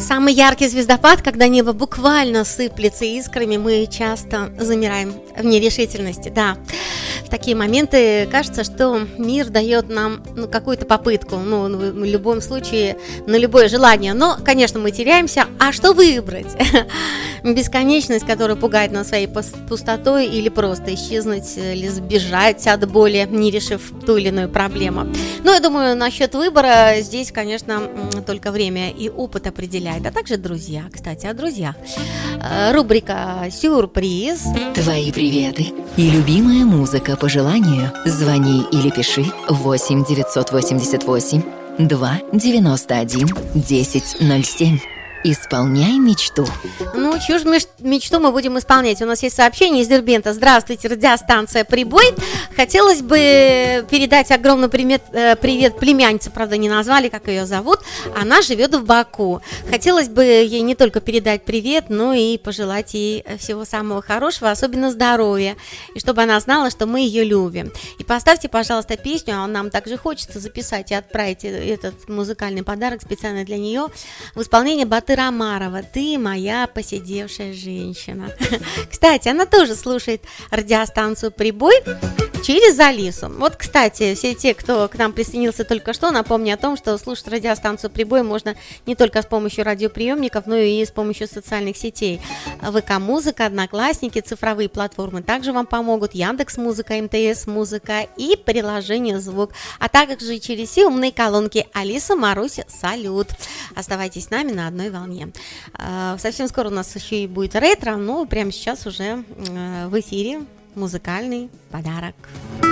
самый яркий звездопад, когда небо буквально сыплется искрами, мы часто замираем в нерешительности, да. В такие моменты кажется, что мир дает нам какую-то попытку, в любом случае, на любое желание. Но, конечно, мы теряемся. А что выбрать? Бесконечность, которая пугает нас своей пустотой, или просто исчезнуть, или сбежать от боли, не решив ту или иную проблему. Но я думаю, насчет выбора здесь, конечно, только время и опыт определяет, а также друзья. Кстати, о друзьях. Рубрика «Сюрприз». Твои приветы и любимая музыка по желанию. Звони или пиши 8 988 2 91 1007. Исполняй мечту. Чушь мечту мы будем исполнять. У нас есть сообщение из Дербента. Здравствуйте, радиостанция «Прибой». Хотелось бы передать огромный привет племяннице, правда, не назвали, как ее зовут. Она живет в Баку. Хотелось бы ей не только передать привет, но и пожелать ей всего самого хорошего, особенно здоровья. И чтобы она знала, что мы ее любим. И поставьте, пожалуйста, песню, а нам также хочется записать и отправить этот музыкальный подарок специально для нее в исполнении Батыра Амарова. «Ты моя посидевшая женщина». Кстати, она тоже слушает радиостанцию «Прибой» через Алису. Кстати, все те, кто к нам присоединился только что, напомню о том, что слушать радиостанцию «Прибой» можно не только с помощью радиоприемников, но и с помощью социальных сетей. ВК-музыка, Одноклассники, цифровые платформы также вам помогут. Яндекс.Музыка, МТС.Музыка и приложение «Звук», а также через все умные колонки Алиса, Маруся, салют. Оставайтесь с нами на одной волне. Совсем скоро у нас еще и будет ретро, но прямо сейчас уже в эфире музыкальный подарок.